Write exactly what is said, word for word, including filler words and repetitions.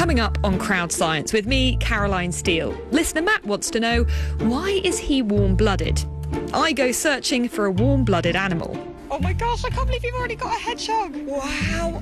Coming up on Crowd Science with me, Caroline Steele. Listener Matt wants to know, why is he warm-blooded? I go searching for a warm-blooded animal. Oh my gosh, I can't believe you've already got a hedgehog. Wow.